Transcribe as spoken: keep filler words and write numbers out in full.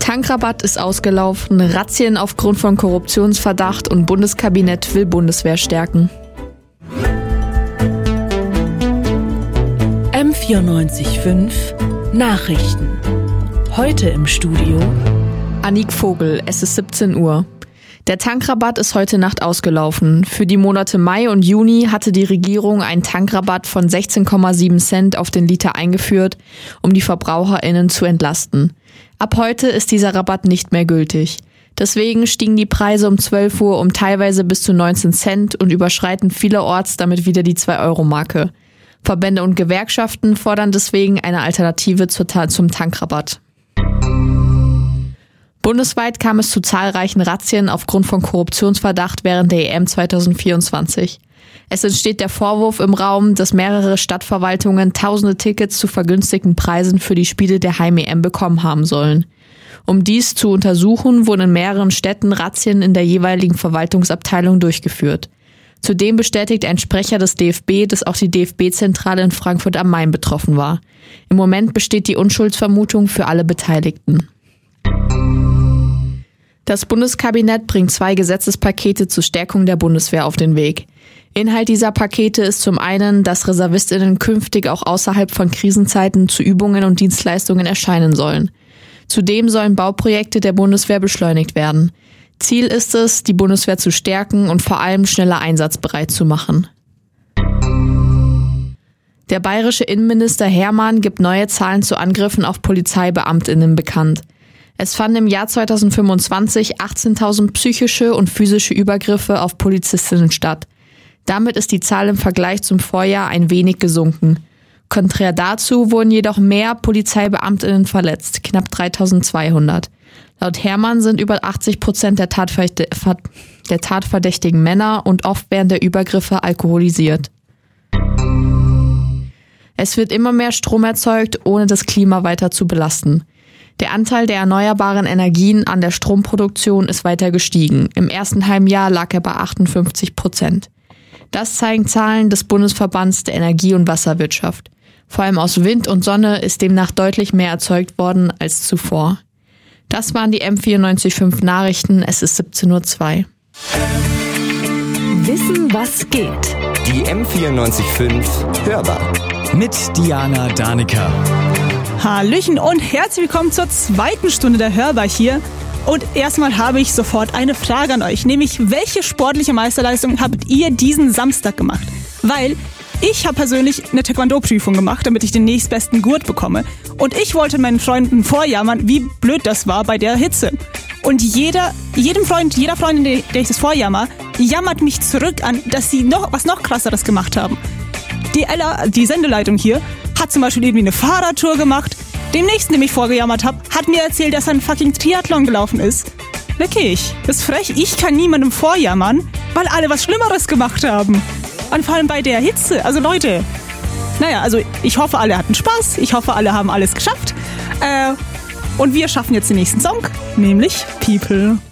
Tankrabatt ist ausgelaufen, Razzien aufgrund von Korruptionsverdacht und Bundeskabinett will Bundeswehr stärken. M vierundneunzig Komma fünf Nachrichten. Heute im Studio Annik Vogel, es ist siebzehn Uhr. Der Tankrabatt ist heute Nacht ausgelaufen. Für die Monate Mai und Juni hatte die Regierung einen Tankrabatt von sechzehn Komma sieben Cent auf den Liter eingeführt, um die VerbraucherInnen zu entlasten. Ab heute ist dieser Rabatt nicht mehr gültig. Deswegen stiegen die Preise um zwölf Uhr um teilweise bis zu neunzehn Cent und überschreiten vielerorts damit wieder die zwei Euro Marke. Verbände und Gewerkschaften fordern deswegen eine Alternative zur Ta- zum Tankrabatt. Bundesweit kam es zu zahlreichen Razzien aufgrund von Korruptionsverdacht während der E M zwanzig vierundzwanzig. Es entsteht der Vorwurf im Raum, dass mehrere Stadtverwaltungen tausende Tickets zu vergünstigten Preisen für die Spiele der Heim-E M bekommen haben sollen. Um dies zu untersuchen, wurden in mehreren Städten Razzien in der jeweiligen Verwaltungsabteilung durchgeführt. Zudem bestätigt ein Sprecher des D F B, dass auch die D F B-Zentrale in Frankfurt am Main betroffen war. Im Moment besteht die Unschuldsvermutung für alle Beteiligten. Das Bundeskabinett bringt zwei Gesetzespakete zur Stärkung der Bundeswehr auf den Weg. Inhalt dieser Pakete ist zum einen, dass ReservistInnen künftig auch außerhalb von Krisenzeiten zu Übungen und Dienstleistungen erscheinen sollen. Zudem sollen Bauprojekte der Bundeswehr beschleunigt werden. Ziel ist es, die Bundeswehr zu stärken und vor allem schneller einsatzbereit zu machen. Der bayerische Innenminister Hermann gibt neue Zahlen zu Angriffen auf PolizeibeamtInnen bekannt. Es fanden im Jahr zwanzig fünfundzwanzig achtzehntausend psychische und physische Übergriffe auf Polizistinnen statt. Damit ist die Zahl im Vergleich zum Vorjahr ein wenig gesunken. Konträr dazu wurden jedoch mehr PolizeibeamtInnen verletzt, knapp dreitausendzweihundert. Laut Hermann sind über achtzig Prozent der, Tatverd- der tatverdächtigen Männer und oft während der Übergriffe alkoholisiert. Es wird immer mehr Strom erzeugt, ohne das Klima weiter zu belasten. Der Anteil der erneuerbaren Energien an der Stromproduktion ist weiter gestiegen. Im ersten Halbjahr lag er bei achtundfünfzig Prozent. Das zeigen Zahlen des Bundesverbands der Energie- und Wasserwirtschaft. Vor allem aus Wind und Sonne ist demnach deutlich mehr erzeugt worden als zuvor. Das waren die M vierundneunzig Komma fünf Nachrichten. Es ist siebzehn Uhr zwei. Wissen, was geht. Die M vierundneunzig Komma fünf Hörbar. Mit Diana Danica. Hallöchen und herzlich willkommen zur zweiten Stunde der Hörbar hier. Und erstmal habe ich sofort eine Frage an euch, nämlich welche sportliche Meisterleistung habt ihr diesen Samstag gemacht? Weil ich habe persönlich eine Taekwondo-Prüfung gemacht, damit ich den nächstbesten Gurt bekomme. Und ich wollte meinen Freunden vorjammern, wie blöd das war bei der Hitze. Und jeder, jedem Freund, jeder Freundin, der ich das vorjammer, jammert mich zurück an, dass sie noch was noch krasseres gemacht haben. Die Ella, die Sendeleitung hier, hat zum Beispiel irgendwie eine Fahrradtour gemacht. Dem nächsten, dem ich vorgejammert habe, hat mir erzählt, dass er einen fucking Triathlon gelaufen ist. Wirklich, das ist frech. Ich kann niemandem vorjammern, weil alle was Schlimmeres gemacht haben. Und vor allem bei der Hitze. Also Leute, naja, also ich hoffe, alle hatten Spaß. Ich hoffe, alle haben alles geschafft. Äh, und wir schaffen jetzt den nächsten Song, nämlich People.